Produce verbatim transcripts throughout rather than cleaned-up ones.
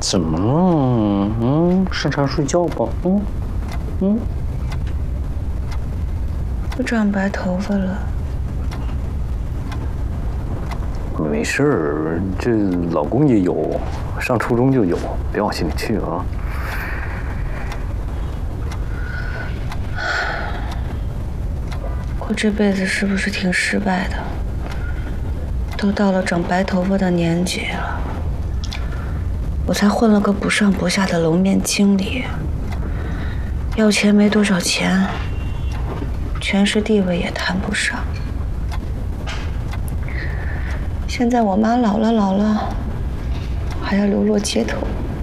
怎么了？嗯，上床睡觉吧。嗯嗯。 我长白头发了。 没事儿，这老公也有，上初中就有，别往心里去啊。 我这辈子是不是挺失败的？都到了长白头发的年纪了，我才混了个不上不下的楼面经理，要钱没多少钱，权势地位也谈不上。现在我妈老了老了，还要流落街头，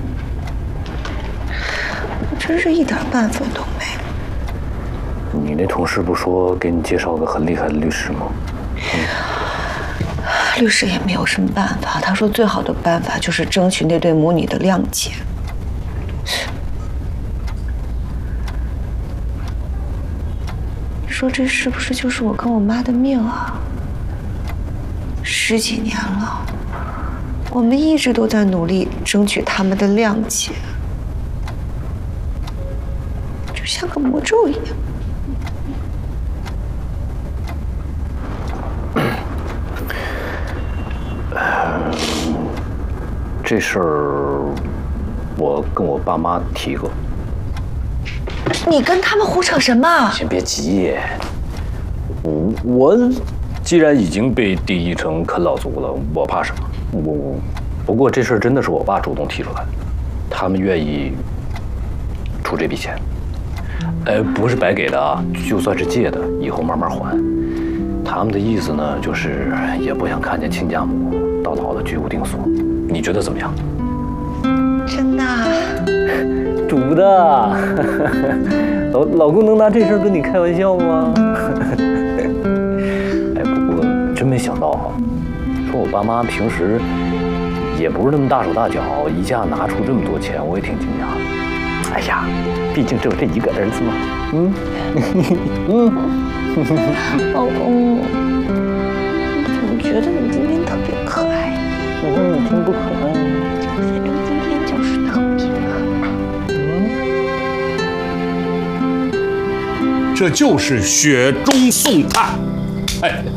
我真是一点办法都没。 你那同事不说给你介绍个很厉害的律师吗？嗯、 律师也没有什么办法，他说最好的办法就是争取那对母女的谅解。你说这是不是就是我跟我妈的命啊？十几年了，我们一直都在努力争取他们的谅解，就像个魔咒一样。 这事儿我跟我爸妈提过。 你跟他们胡扯什么？ 先别急，我我既然已经被第一城啃老族了，我怕什么？我不过这事儿真的是我爸主动提出来的，他们愿意出这笔钱，呃，不是白给的啊，就算是借的，以后慢慢还。他们的意思呢，就是也不想看见亲家母到老了居无定所。你觉得怎么样？ 真的啊？ 赌的。老老公能拿这事儿跟你开玩笑吗？哎，不过真没想到哈，说我爸妈平时也不是那么大手大脚，一下拿出这么多钱，我也挺惊讶的。哎呀，毕竟只有这一个儿子嘛。嗯嗯。老公，我怎么觉得你今天特别可爱？ 嗯，你真不可爱。 反正今天就是特别可爱。 嗯，这就是雪中送炭。哎。